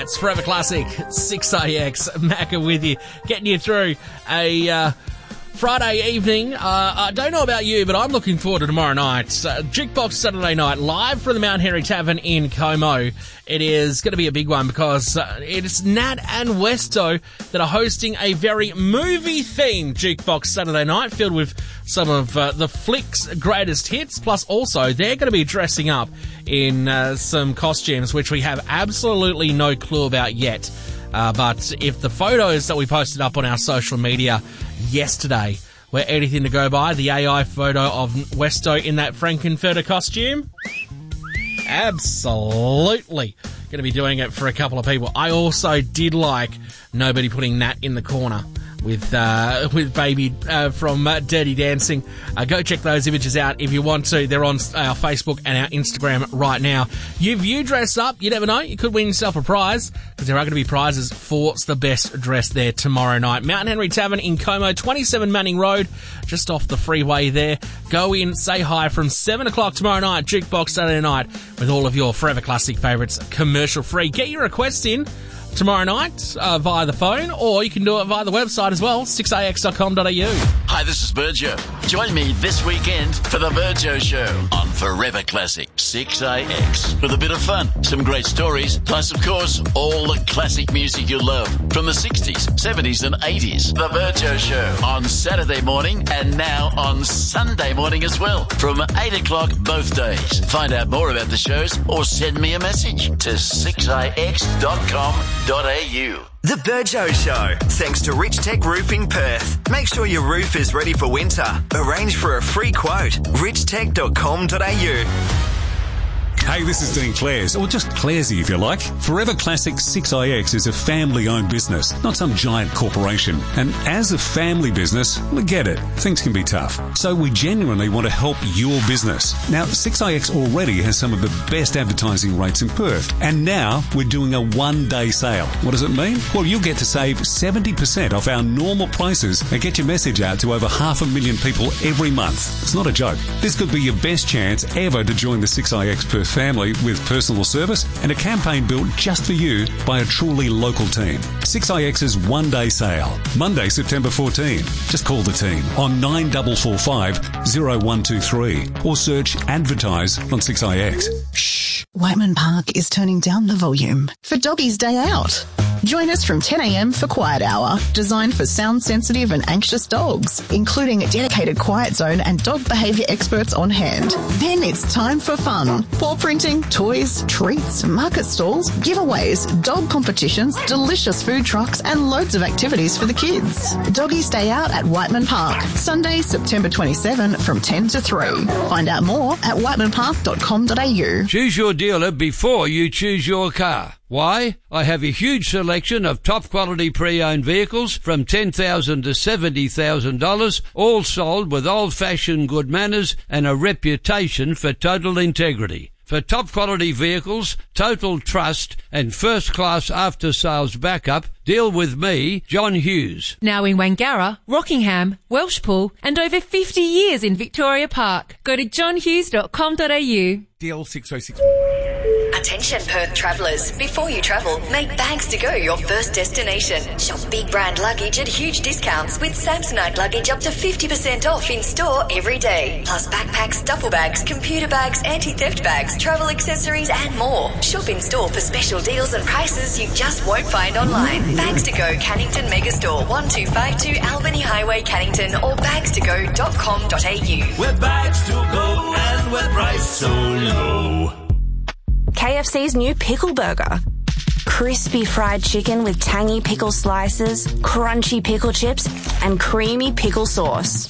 It's Forever Classic, 6AX, Macca with you, getting you through a Friday evening. I don't know about you, but I'm looking forward to tomorrow night. Jukebox Saturday night, live from the Mount Henry Tavern in Como. It is going to be a big one because it's Nat and Westo that are hosting a very movie-themed Jukebox Saturday night filled with some of the flick's greatest hits, plus also they're going to be dressing up in some costumes which we have absolutely no clue about yet. But if the photos that we posted up on our social media yesterday were anything to go by, the AI photo of Westo in that Frankenfurter costume, absolutely going to be doing it for a couple of people. I also did like nobody putting Nat in the corner with Baby from Dirty Dancing. Go check those images out if you want to. They're on our Facebook and our Instagram right now. If you dress up, you never know, you could win yourself a prize because there are going to be prizes for the best dress there tomorrow night. Mount Henry Tavern in Como, 27 Manning Road, just off the freeway there. Go in, say hi from 7 o'clock tomorrow night, Jukebox Saturday night, with all of your Forever Classic favourites commercial free. Get your request in tomorrow night via the phone, or you can do it via the website as well, 6ax.com.au. Hi, this is Virgio. Join me this weekend for the Virgio Show on Forever Classic 6ax. With a bit of fun, some great stories, plus, of course, all the classic music you love from the 60s, 70s and 80s. The Virgio Show on Saturday morning and now on Sunday morning as well from 8 o'clock both days. Find out more about the shows or send me a message to 6ax.com.au. The Virgio Show, thanks to Rich Tech Roofing Perth. Make sure your roof is ready for winter. Arrange for a free quote. richtech.com.au. Hey, this is Dean Clares, or just Claresy if you like. Forever Classic 6IX is a family-owned business, not some giant corporation. And as a family business, we get it. Things can be tough. So we genuinely want to help your business. Now, 6IX already has some of the best advertising rates in Perth. And now we're doing a one-day sale. What does it mean? Well, you'll get to save 70% off our normal prices and get your message out to over 500,000 people every month. It's not a joke. This could be your best chance ever to join the 6IX Perth family with personal service and a campaign built just for you by a truly local team. 6IX's one-day sale, Monday, September 14. Just call the team on 9445 0123 or search advertise on 6IX. Shh. Whiteman Park is turning down the volume for Doggy's Day Out. Join us from 10 a.m. for Quiet Hour, designed for sound-sensitive and anxious dogs, including a dedicated quiet zone and dog behaviour experts on hand. Then it's time for fun. Paw printing, toys, treats, market stalls, giveaways, dog competitions, delicious food trucks and loads of activities for the kids. Doggy's Day Out at Whiteman Park, Sunday, September 27 from 10 to 3. Find out more at whitemanpark.com.au. Choose your dealer before you choose your car. Why? I have a huge selection of top-quality pre-owned vehicles from $10,000 to $70,000, all sold with old-fashioned good manners and a reputation for total integrity. For top-quality vehicles, total trust and first-class after-sales backup, deal with me, John Hughes. Now in Wangara, Rockingham, Welshpool and over 50 years in Victoria Park. Go to johnhughes.com.au. DL 606. Attention Perth travellers, before you travel, make Bags to Go your first destination. Shop big brand luggage at huge discounts with Samsonite luggage up to 50% off in store every day. Plus backpacks, duffel bags, computer bags, anti-theft bags, travel accessories and more. Shop in store for special deals and prices you just won't find online. Bags to Go Cannington Megastore 1252 Albany Highway Cannington or bagstogo.com.au. We're Bags to Go and we're priced so low. KFC's new pickle burger. Crispy fried chicken with tangy pickle slices, crunchy pickle chips, and creamy pickle sauce.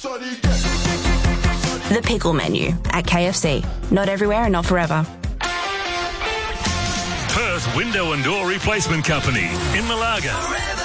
The pickle menu at KFC. Not everywhere and not forever. Perth Window and Door Replacement Company in Malaga.